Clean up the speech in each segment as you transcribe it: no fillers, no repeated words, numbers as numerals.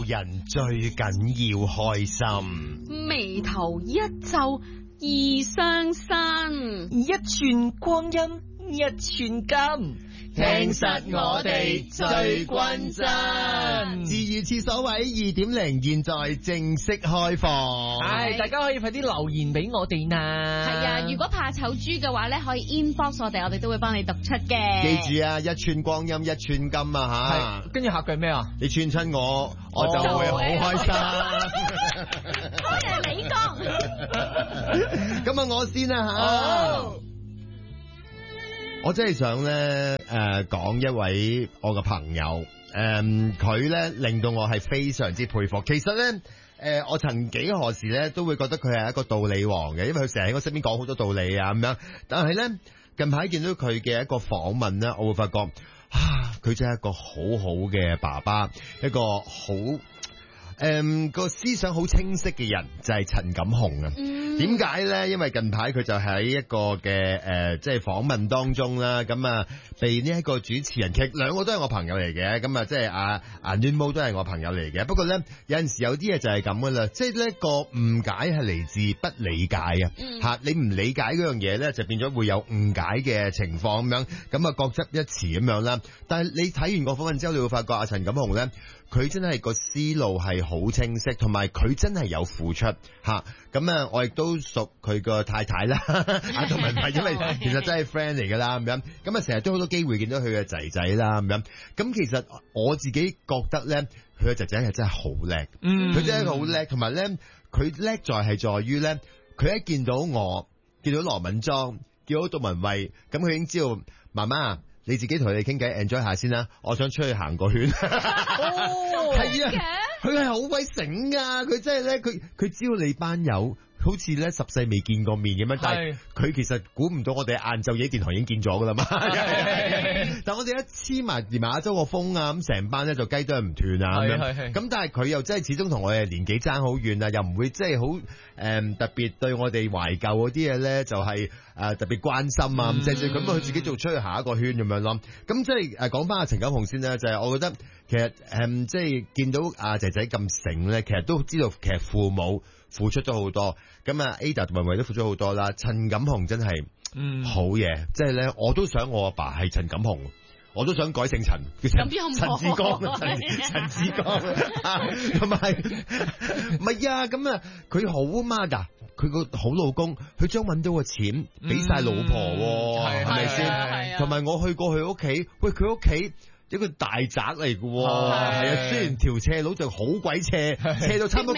做人最緊要開心， 眉頭一皺易傷身， 一寸光陰一寸金， 聽實我哋最均真。 自如廁所位 2.0 現在正式開放， 大家可以快啲留言俾我哋啦。 係啊，如果怕醜豬嘅話咧，可以 inbox 我哋都會幫你讀出嘅。 記住啊，一寸光陰一寸金啊吓。 跟住下句咩啊？ 你串親我，我就會好開心。 多謝你講。 咁啊，我先啦吓。我真係想咧，講一位我嘅朋友，佢咧令到我係非常之佩服。其實咧，我曾幾何時咧都會覺得佢係一個道理王嘅，因為佢成日喺我身邊講好多道理啊咁樣。但係咧，近排見到佢嘅一個訪問咧，我會發覺，佢真係一個好好嘅爸爸，一個好。個思想好清晰嘅人就係陳錦鴻啊。點解咧？因為近排佢就喺一個嘅即係訪問當中啦，咁啊被呢一個主持人，其實兩個都係我朋友嚟嘅，咁啊即係阿暖毛都係我朋友嚟嘅。不過咧，有陣時有啲嘢就係咁噶啦，即係呢個誤解係嚟自不理解啊。吓，你唔理解嗰樣嘢咧，就變咗會有誤解嘅情況咁樣，咁啊各執一詞咁樣啦。但係你睇完個訪問之後，你會發覺阿陳錦鴻咧，佢真係個思路係好清晰，同埋佢真係有付出吓。咁啊，我亦都熟佢個太太啦，同埋因為其實真係 friend 嚟噶啦咁樣。咁啊，成日都好多機會見到佢嘅仔仔啦咁樣。咁其實我自己覺得咧，佢嘅仔仔係真係好叻，佢真係好叻，同埋咧，佢叻在於咧，佢一見到我，見到羅敏莊，見到杜文慧，咁佢已經知道媽媽。你自己同佢哋傾偈 enjoy 下先啦，我想出去行個圈。係啊，佢係好鬼醒噶，佢真係咧，佢知道你班友好似咧十世未見過面咁樣，但係佢其實估唔到我哋晏晝嘢電台已經見咗噶啦嘛。但我哋一黐埋連埋亞洲個風啊，咁成班咧就雞都係唔斷啊咁樣。咁但係佢又真係始終同我哋年紀爭好遠啊，又唔會即係好特別對我哋懷舊嗰啲嘢咧，就係特別關心啊，咁即係咁佢自己做出去行一個圈咁樣咯。咁即係講翻阿陳錦鴻先啦，就係我覺得其實即係見到阿仔仔咁醒咧，其實都知道其實父母付出咗好多。咁啊 Ada 同埋維都付出好多啦。陳錦鴻真係好嘢，即係咧我都想我阿爸係陳錦鴻，我都想改姓陳，叫陳志剛，陳志剛，同埋唔係啊，咁啊佢好啊嘛㗎，佢個好老公，佢將揾到個錢俾晒老婆，係咪先？同埋我去過佢屋企，喂佢屋企。一個大宅嚟嘅，係啊，雖然條斜路就好鬼斜，斜到差唔多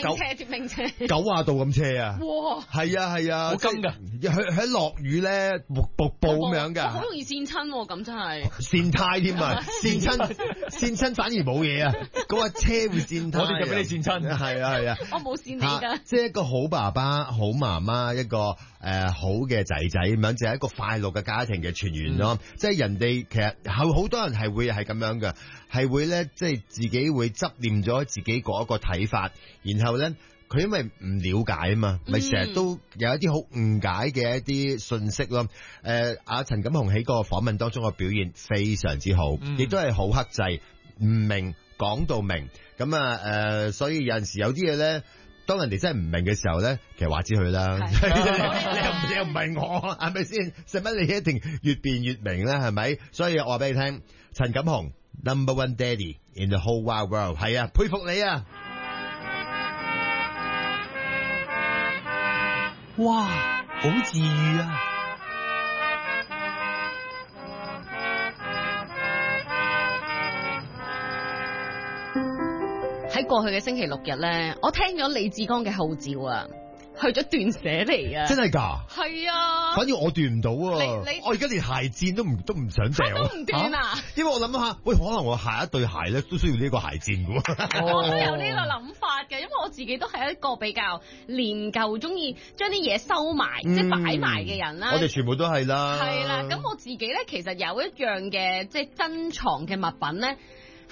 90度咁斜啊！哇，係啊，好金噶，喺落雨咧，瀑布咁樣噶， 好容易跣親，咁真係跣胎添啊！跣親反而冇嘢啊，嗰個車會跣胎，我哋就俾你跣親，係啊， 我冇跣你噶， 即係一個好爸爸、好媽媽，一個好嘅仔仔咁樣，就係一個快樂嘅家庭嘅團圓咯。即係人哋其實好多人係會係咁樣嘅，係會咧，即係自己會執念咗自己嗰一個睇法，然後咧佢因為唔了解啊嘛，咪成日都有一啲好誤解嘅一啲信息咯。阿陳錦鴻喺個訪問當中嘅表現非常之好，亦都係好克制，唔明講到明咁啊。所以有陣時有啲嘢咧。當人哋真係唔明嘅時候咧，其實話之佢啦，你又唔係我，係咪先？使乜你一定越辯越明咧？係咪？所以我話俾你聽，陳錦鴻 Number One Daddy in the whole wide world， 係啊，佩服你啊！ 哇，好治癒啊！ 喺過去嘅星期六日咧，我聽咗李志剛嘅號召啊，去咗斷捨離啊！ 真係㗎？ 係啊！ 反正我斷唔到啊！我而家連鞋墊都唔想掉， 都唔斷啊！ 因為我諗下，喂，可能我下一對鞋咧都需要呢個鞋墊㗎喎。 我都有呢個諗法嘅，因為我自己都係一個比較念舊，中意將啲嘢收埋，即係擺埋嘅人啦。 我哋全部都係啦。 係啦，咁我自己咧，其實有一樣嘅即係珍藏嘅物品咧。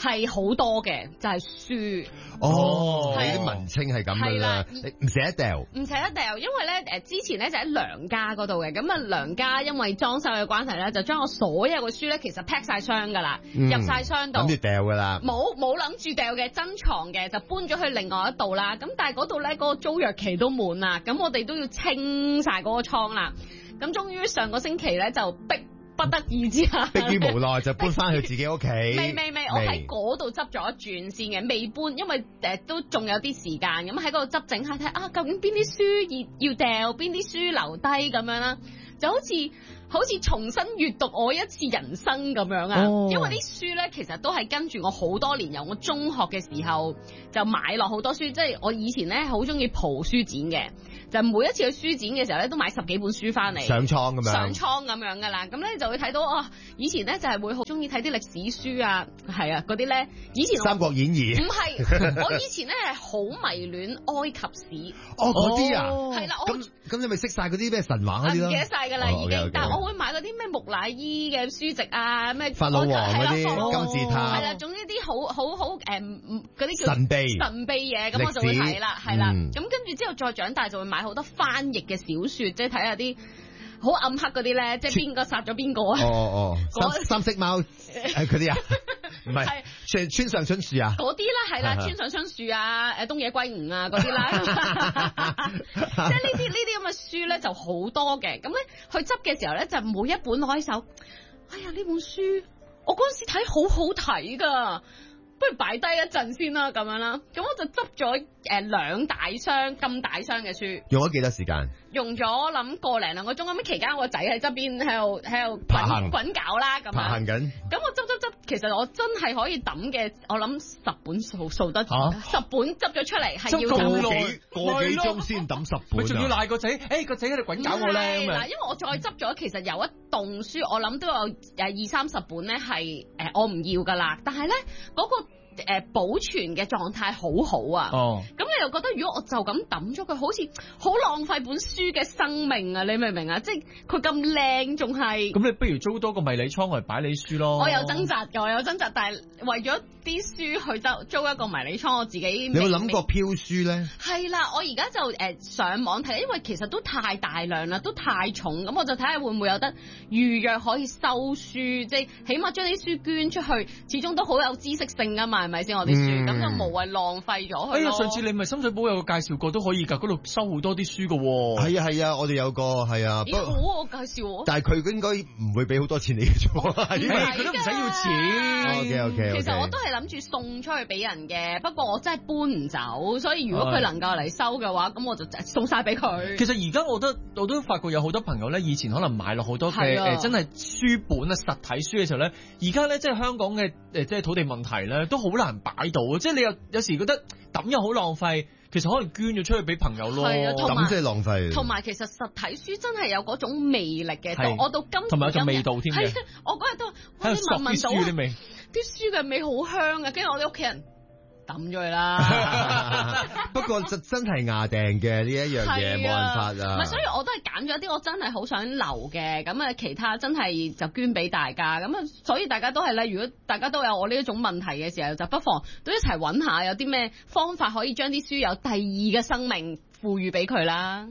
係好多嘅，就係書。 哦， 係啲文青係咁噶啦，你唔捨得掉。 唔捨得掉，因為咧之前咧就喺娘家嗰度嘅，咁啊娘家因為裝修嘅關係咧，就將我所有嘅書咧其實 pack 晒箱噶啦，入晒箱度， 諗住掉噶啦。 冇諗住掉嘅，珍藏嘅就搬咗去另外一度啦。咁但係嗰度咧嗰個租約期都滿啦，咁我哋都要清晒嗰個倉啦。咁終於上個星期咧就逼不得已之下， 迫於無奈就搬翻去自己屋企。 未，我喺嗰度執咗一轉先嘅，未搬，因為都仲有啲時間，咁喺嗰度執整下睇啊，究竟邊啲書要掉，邊啲書留低咁樣啦，就好似重新閱讀我一次人生咁樣啊！因為啲書咧其實都係跟住我好多年，由我中學嘅時候就買落好多書，即係我以前咧好中意蒲書展嘅，就每一次去書展嘅時候咧都買10幾本書翻嚟上倉咁樣， 上倉咁樣噶啦，咁咧就會睇到以前咧就係會好中意睇啲歷史書啊，係啊嗰啲咧，以前三國演義唔係，我以前咧係好迷戀埃及史。 嗰啲啊， 係啦， 咁你咪識晒嗰啲咩神話嗰啲咯？ 唔記得晒㗎啦已經， okay. 但係我會買嗰啲咩木乃伊嘅書籍啊，咩法老王嗰啲金字塔， 係啦，總之啲好嗰啲叫神秘嘢，咁我就會睇啦，係啦，咁跟住之後再長大就會買好多翻譯嘅小説，即係睇下啲好暗黑嗰啲咧，即係邊個殺咗邊個啊？ 三色貓嗰啲啊，唔係村上春樹啊， 嗰啲啦，係啦，村上春樹啊，東野圭吾啊嗰啲啦，即係呢啲咁嘅書咧就好多嘅，咁咧去執嘅時候咧就每一本攞喺手，哎呀呢本書我嗰陣時睇好好睇㗎。不如擺低一陣先啦，咁樣啦，咁我就執咗2大箱咁大箱嘅書， 用咗幾多時間？ 用咗諗個零兩個鐘，咁期間我個仔喺側邊喺度滾搞啦，咁爬行緊。 咁我執，其實我真係可以抌嘅，我諗10本數得10本執咗出嚟係要個幾鐘先抌10本， 佢仲要賴個仔，個仔喺度滾搞我咧咁啊！ 因為我再執咗，其實有一棟書，我諗都有20-30本咧係我唔要噶啦，但係咧嗰個保存嘅狀態好好啊！咁你又覺得如果我就咁抌咗佢，好似好浪費本書嘅生命啊！你明唔明啊？即係佢咁靚，仲係咁，你不如租多個迷你倉嚟擺你書咯。 我有掙扎，但係為咗啲書去租一個迷你倉，我自己你有冇諗過飄書咧？ 係啦，我而家就上網睇，因為其實都太大量啦，都太重，咁我就睇下會唔會有得預約可以收書，即係起碼將啲書捐出去，始終都好有知識性噶嘛。係咪先我啲書咁就無謂浪費咗佢。 哎呀，上次你咪深水埗有個介紹過都可以㗎，嗰度收好多啲書㗎喎。 係啊，我哋有個係啊。 好我介紹我。 但係佢應該唔會俾好多錢你嘅啫。 佢都唔使要錢。 OK。 其實我都係諗住送出去俾人嘅，不過我真係搬唔走，所以如果佢能夠嚟收嘅話，咁我就送晒俾佢。 其實而家我都發覺有好多朋友咧，以前可能買落好多嘅真係書本啊、實體書嘅時候咧，而家咧即係香港嘅即係土地問題咧，都好難擺到，即係你有時覺得抌又好浪費，其實可能捐咗出去俾朋友咯。 抌即係浪費。 同埋其實實體書真係有嗰種魅力嘅，我到今同埋有種味道添嘅。 我嗰日都喺度聞到啲書嘅味好香啊，跟住我哋屋企人抌咗佢啦。 不過真係牙訂嘅呢一樣嘢冇辦法啊。 唔係，所以我都係揀咗啲我真係好想留嘅，咁啊其他真係就捐俾大家。咁啊，所以大家都係咧，如果大家都有我呢一種問題嘅時候，就不妨都一齊揾下有啲咩方法可以將啲書有第二嘅生命賦予俾佢啦。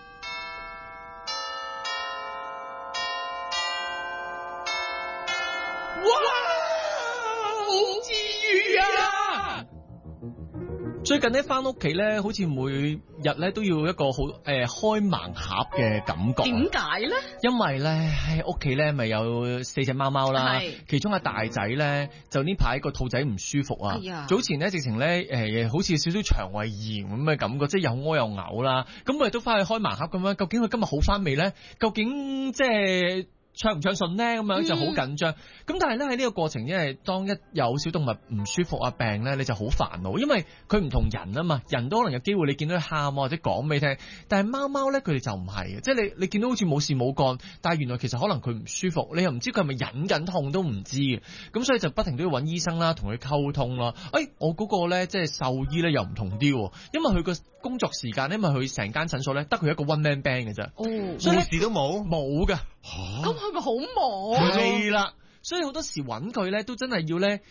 最近咧翻屋企咧，好似每日咧都要一個好開盲盒嘅感覺。 點解咧？ 因為咧喺屋企咧咪有4隻貓貓啦，其中阿大仔咧就呢排個肚仔唔舒服啊。早前咧直情咧好似少少腸胃炎咁嘅感覺，即係又屙又嘔啦。咁我哋都翻去開盲盒咁樣，究竟佢今日好翻未咧？究竟即係暢唔暢順咧？咁樣就好緊張。咁但係咧喺呢個過程，因為當一有小動物唔舒服啊病咧，你就好煩惱，因為佢唔同人啊嘛，人都可能有機會你見到佢喊啊或者講俾你聽，但係貓貓咧佢哋就唔係嘅，即係你見到好似冇事冇幹，但係原來其實可能佢唔舒服，你又唔知佢係咪忍緊痛都唔知嘅，咁所以就不停都要揾醫生啦，同佢溝通啦。我嗰個咧即係獸醫咧又唔同啲，因為佢個工作時間，因為佢成間診所咧得佢一個 one man band 嘅啫， 護士都冇㗎。 咁佢咪好忙？ 係啦。所以好多時揾佢咧，都真係要咧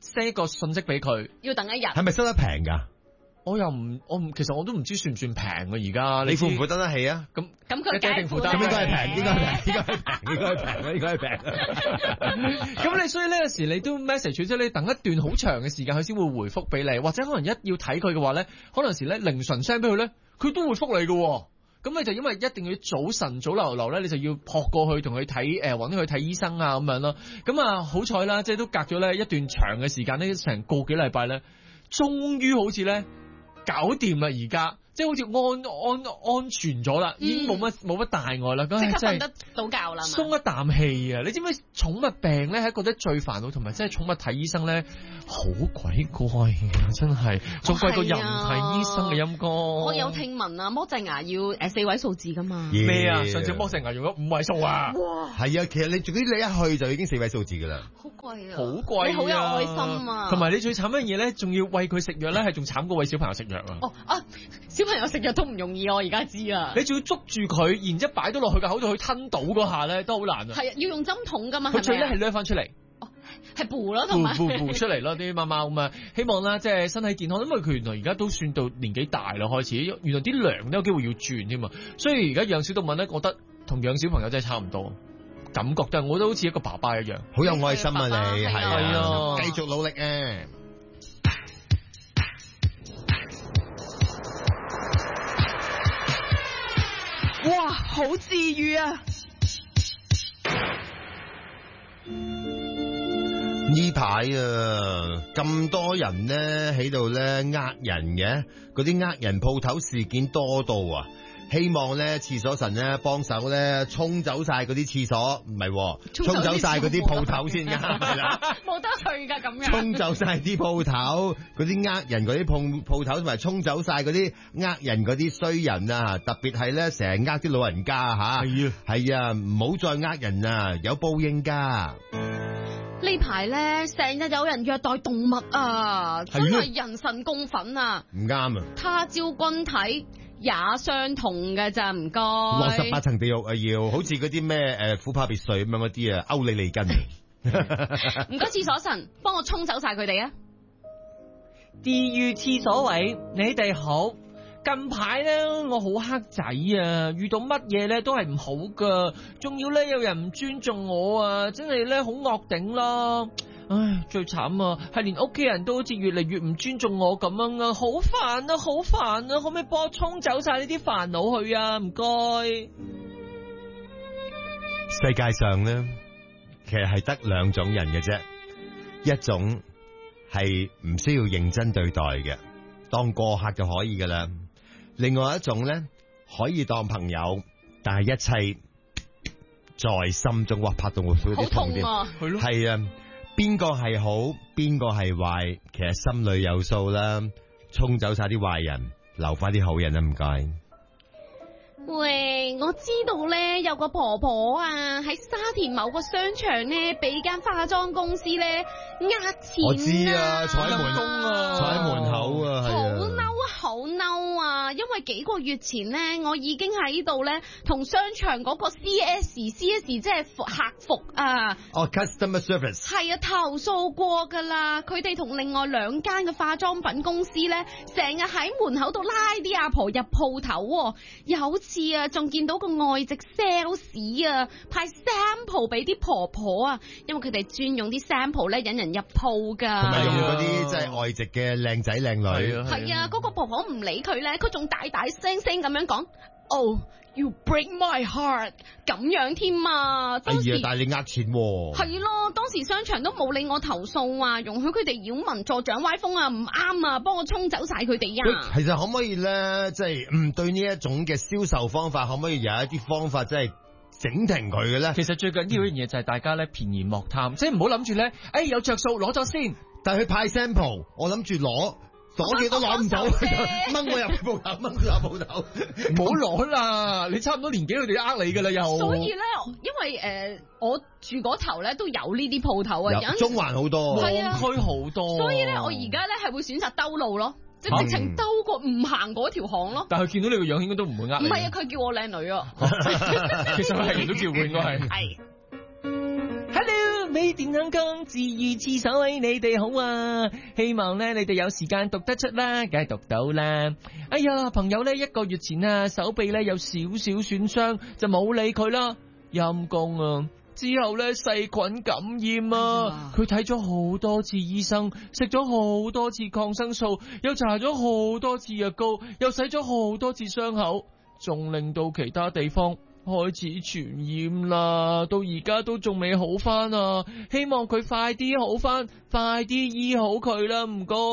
send 一個信息俾佢， 要等一日。 係咪收得平㗎？ 我唔，其實我都唔知算唔算平啊！而家你負唔負得起啊？ 咁佢一定負得， 咁應該係平，應該係平。 咁你所以呢有時你都 message 即係你等一段好長嘅時間，佢先會回覆俾你，或者可能一要睇佢嘅話咧，可能時咧凌晨 send 俾佢咧，佢都會覆你嘅。咁你就因為一定要早晨早流咧，你就要撲過去同佢睇揾佢睇醫生啊咁樣咯。咁啊好彩啦，即係都隔咗咧一段長嘅時間呢，成個幾禮拜咧，終於好似咧搞掂啦而家。即係好似安全咗啦，已經冇乜大礙啦。 即刻瞓得到覺啦， 鬆一啖氣啊！你知唔知寵物病咧係覺得最煩惱，同埋即係寵物睇醫生咧好鬼貴啊！真係仲貴過人睇醫生嘅陰公。 我有聽聞啊，剝隻牙要4位數字噶嘛。 咩啊？上次剝隻牙用咗5位數啊！ 哇！ 係啊，其實你總之你一去就已經4位數字噶啦。 好貴啊！ 好貴啊！ 你好有愛心啊！ 同埋你最慘嘅嘢咧，仲要餵佢食藥咧，係仲慘過餵小朋友食藥啊！ 小朋友食藥都唔容易，我而家知啊！ 你仲要捉住佢，然之後擺到落去嘅口度，佢吞到嗰下咧都好難啊！ 係啊，要用針筒噶嘛？ 佢最叻係掠翻出嚟， 係補咯，同埋補出嚟咯啲貓貓咁啊！希望啦，即係身體健康，因為佢原來而家都算到年紀大啦，開始原來啲糧都有機會要轉添啊！所以而家養小動物咧，覺得同養小朋友真係差唔多，感覺都係我都好似一個爸爸一樣， 好有愛心啊！你係啊， 繼續努力啊！ 哇，好治癒啊！ 呢排啊，咁多人咧喺度咧呃人嘅，嗰啲呃人鋪頭事件多到啊！希望咧廁所神咧幫手咧沖走晒嗰啲廁所，唔係，沖走晒嗰啲鋪頭先㗎，係啦， 冇得去㗎咁樣。 沖走晒啲鋪頭，嗰啲呃人嗰啲鋪頭，同埋沖走晒嗰啲呃人嗰啲衰人啊！特別係咧成日呃啲老人家嚇，係啊，唔好再呃人啊，有報應㗎。 呢排咧成日有人虐待動物啊，真係人神共憤啊！ 唔啱啊！ 他朝君體也相同嘅咋，唔該。 落18層地獄啊，要好似嗰啲咩虎豹別墅咁樣嗰啲啊，勾你脷根。 唔該，廁所神，幫我沖走晒佢哋啊！ 地獄廁所位，你哋好。近排咧，我好黑仔啊，遇到乜嘢咧都係唔好噶，仲要咧有人唔尊重我啊，真係咧好惡頂咯。唉，最慘啊，係連屋企人都好似越嚟越唔尊重我咁樣啊，好煩啊，好煩啊，可唔可以幫我沖走晒呢啲煩惱去啊？唔該。 世界上咧，其實係得2種人嘅啫，一種係唔需要認真對待嘅，當過客就可以噶啦。另外一種咧，可以當朋友，但係一切在心中，哇，拍到我有啲痛啲，係啊，邊個係好，邊個係壞，其實心裏有數啦。沖走晒啲壞人，留翻啲好人啊！唔該。 喂，我知道咧有個婆婆啊，喺沙田某個商場咧，俾間化妝公司咧呃錢。 我知啊，坐喺門口啊， 好嬲啊！因為幾個月前咧，我已經喺度咧同商場嗰個 CS 即係客服啊， customer service 係啊，投訴過噶啦。佢哋同另外2間嘅化妝品公司咧，成日喺門口度拉啲阿婆入鋪頭。有次啊，仲見到個外籍 sales 啊，派 sample 俾啲婆婆啊，因為佢哋專用啲 sample 咧引人入鋪噶， 同埋用嗰啲即係外籍嘅靚仔靚女。 係啊，嗰個婆婆唔理佢咧，佢仲大大聲聲咁樣講 ，Oh you break my heart 咁樣添啊！ 但係你呃錢喎。 係咯，當時商場都冇理我投訴啊，容許佢哋擾民助長歪風啊，唔啱啊，幫我沖走晒佢哋啊！ 其實可唔可以咧，即係對呢一種嘅銷售方法，可唔可以有一啲方法即係整停佢嘅咧？ 其實最緊要一樣嘢就係大家咧便宜莫貪，即係唔好諗住咧，有着數攞咗先， 但係佢派 sample， 我諗住攞幾多攞唔到，掹我入鋪頭，掹佢入鋪頭， 唔好攞啦！你差唔多年紀，佢哋呃你噶啦又。 所以咧，因為我住嗰頭咧都有呢啲鋪頭啊， 中環好多， 旺區好多。 所以咧，我而家咧係會選擇兜路咯，即係直情兜過唔行嗰條巷咯。 但係見到你個樣應該都唔會呃你。 唔係啊，佢叫我靚女啊。 其實係人都叫佢應該係。 Hello，美電香港治癒廁所位，你哋好啊！希望咧你哋有時間讀得出啦，梗係讀到啦。哎呀，朋友咧1個月前啊，手臂咧有少少損傷，就冇理佢啦，陰公啊！之後咧細菌感染啊，佢睇咗好多次醫生，食咗好多次抗生素，又搽咗好多次藥膏，又洗咗好多次傷口，仲令到其他地方開始傳染啦，到而家都仲未好翻啊！希望佢快啲好翻，快啲醫好佢啦，唔該。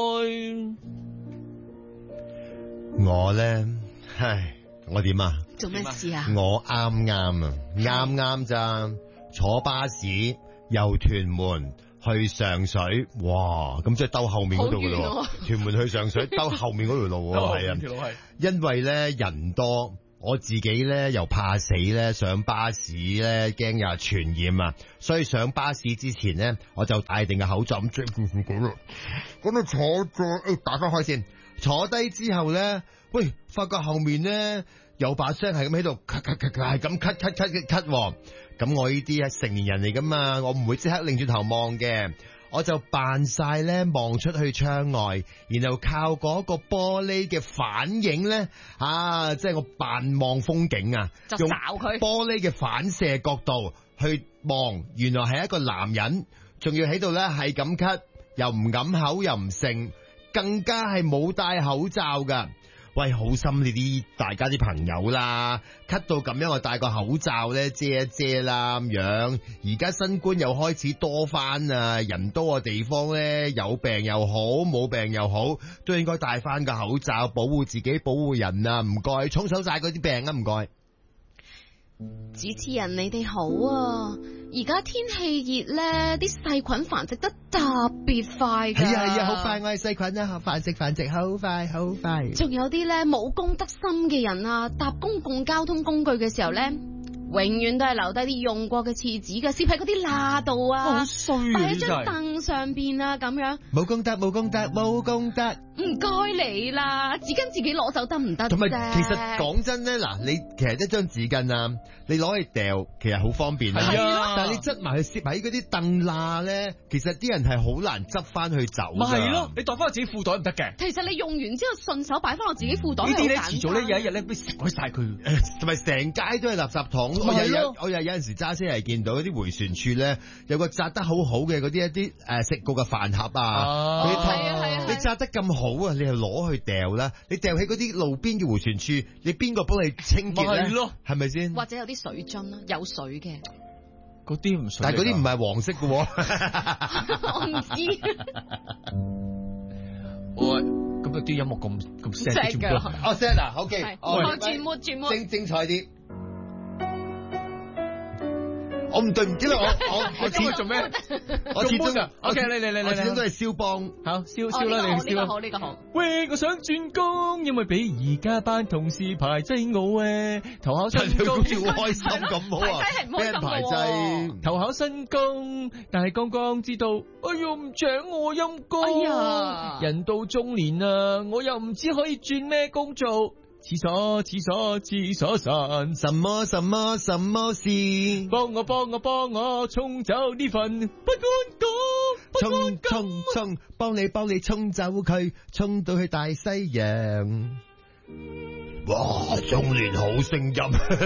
我咧，唉，我點啊？ 做咩事啊？ 我啱啱咋，坐巴士由屯門去上水，哇！咁即係兜後面嗰度噶咯，屯門去上水兜後面嗰條路係啊，因為咧人多。我自己咧又怕死咧，上巴士咧驚又傳染啊，所以上巴士之前咧我就戴定個口罩咁遮住副嘴啦。咁啊坐咗，打翻開先。坐低之後咧，喂，發覺後面咧有把聲係咁喺度咳咳咳咳，係咁咳。咁我呢啲係成年人嚟噶嘛，我唔會即刻擰轉頭望嘅。我就扮晒咧望出去窗外，然後靠嗰個玻璃嘅反影咧，即係我扮望風景啊， 就掃佢用玻璃嘅反射角度去望，原來係一個男人，仲要喺度咧係咁咳，又唔敢口又唔剩，更加係冇戴口罩噶。喂，好心你啲大家啲朋友啦，咳到咁樣我戴個口罩咧遮一遮啦咁樣。而家新冠又開始多翻啊，人多嘅地方咧有病又好，冇病又好，都應該戴翻個口罩，保護自己，保護人啊！唔該，沖走晒嗰啲病啊！唔該。 主持人你哋好啊！而家天氣熱咧，啲細菌繁殖得特別快噶。係啊，好快，我係細菌啊，繁殖好快。 仲有啲咧冇公德心嘅人啊，搭公共交通工具嘅時候咧，永遠都係留低啲用過嘅廁紙嘅，攝喺嗰啲罅度啊， 好衰啊！ 擺喺張凳上邊啊，咁樣冇公德。 唔該你啦，紙巾自己攞走得唔得啫？ 同埋其實講真咧，嗱，你其實一張紙巾啊，你攞去掉，其實好方便啊。但係你執埋去攝喺嗰啲凳罅咧，其實啲人係好難執翻去走。 咪係咯，你袋翻我自己褲袋唔得嘅。 其實你用完之後順手擺翻我自己褲袋， 呢啲咧遲早咧有一日咧俾食開晒佢。 同埋成街都係垃圾桶。我又有陣時揸車係見到啲回旋處咧，有個紮得好好嘅嗰啲一啲食過嘅飯盒啊，嗰啲湯，你紮得咁好啊，你係攞去掉啦，你掉喺嗰啲路邊嘅回旋處，你邊個幫你清潔咧？係咪先？ 或者有啲水樽啦，有水嘅。 嗰啲唔水， 但係嗰啲唔係黃色嘅。 我唔知。 喂，咁有啲音樂咁 sad 嘅。 哦 sad 啊，OK， 轉末， 精彩啲。我唔對唔知啦，我始終做咩？我始終 OK，你， 我始終都係肖邦， 好燒啦，你燒啦， 呢個好。 喂，我想轉工，因為俾而家班同事排擠我啊，投考新工， 好似好開心咁好啊，俾人排擠， 投考新工，但係剛剛知道，哎喲唔請我陰公， 哎呀， 人到中年啊，我又唔知可以轉咩工做。廁所神， 什麼事？ 幫我沖走呢份不安感， 沖，幫你沖走佢，沖到去大西洋。哇！中年好聲音，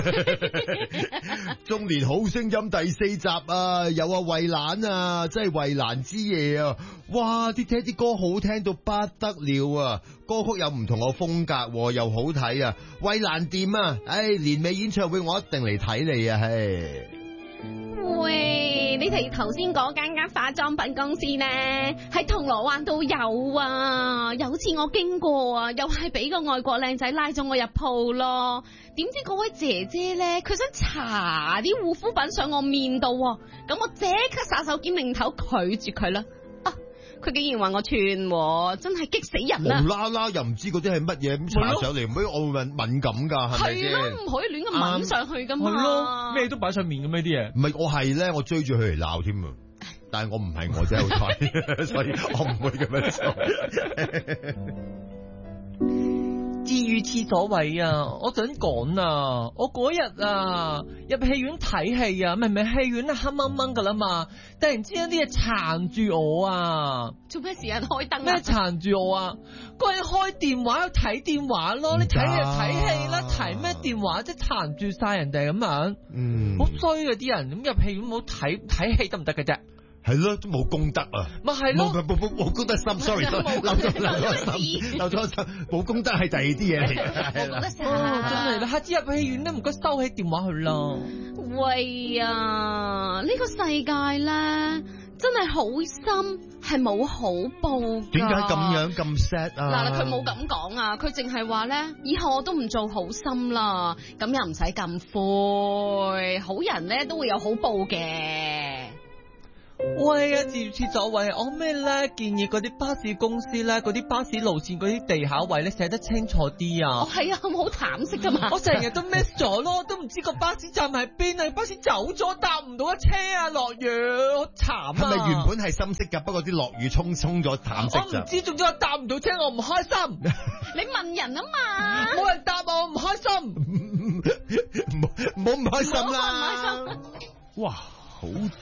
中年好聲音第4集啊，有衛蘭啊，真係衛蘭之夜啊！哇！啲歌好聽到不得了啊，歌曲有唔同嘅風格，又好睇啊！衛蘭掂啊！年尾演唱會我一定嚟睇你啊！ 喂，你哋頭先嗰間化妝品公司呢，喺銅鑼灣都有啊！有次我經過啊，又係俾個外國靚仔拉咗我入鋪咯。點知嗰位姐姐呢，佢想搽啲護膚品上我面度，咁我即刻撒手兼擰頭拒絕佢啦。佢竟然話我串，真係激死人啦！ 無啦啦又唔知嗰啲係乜嘢咁搽上嚟，唔可以我會敏感噶，係咪先？ 係咯，唔可以亂咁抿上去噶嘛。 係咯，咩都擺上面咁呢啲嘢。 唔係我係咧，我追住佢嚟鬧添啊！但係我唔係我真係好睇，所以我唔會咁樣做。 至於獄廁所位啊，我想講啊，我嗰日啊入戲院睇戲啊，明明戲院係黑掹掹噶啦嘛，突然之間啲嘢撐住我啊！ 做咩時間開燈啊？ 咩撐住我啊？個人開電話睇電話咯，你睇就睇戲啦，睇咩電話即係撐住晒人哋咁樣，好衰嘅啲人，咁入戲院冇睇戲得唔得嘅啫？ 係咯，都冇功德啊！ 咪係咯， 冇功德心 ，sorry， 漏咗心，冇功德係第二啲嘢嚟嘅， 冇功德心， 真係啦！下次入戲院咧，唔該收起電話去啦。 喂啊，呢個世界咧真係好心係冇好報㗎。 點解咁樣咁 sad 啊？ 嗱，佢冇咁講啊，佢淨係話咧，以後我都唔做好心啦，咁又唔使咁灰，好人咧都會有好報嘅。 喂啊，自廁所位，我咩咧建議嗰啲巴士公司咧，嗰啲巴士路線嗰啲地下位咧寫得清楚啲啊！ 哦，係啊，好淡色噶嘛！ 我成日都 miss 咗咯，都唔知個巴士站喺邊啊！巴士走咗，搭唔到一車啊！落雨，好慘啊！ 係咪原本係深色噶？不過啲落雨沖咗淡色我唔知，總之我搭唔到車，我唔開心。 你問人啊嘛， 冇人答我，唔開心。 唔好唔開心啦！ 唔開心。 哇，好